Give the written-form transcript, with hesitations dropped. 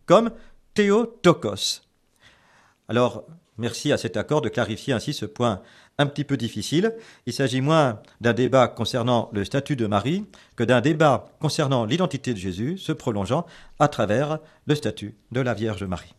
comme Théotokos. Alors, merci à cet accord de clarifier ainsi ce point un petit peu difficile. Il s'agit moins d'un débat concernant le statut de Marie que d'un débat concernant l'identité de Jésus se prolongeant à travers le statut de la Vierge Marie.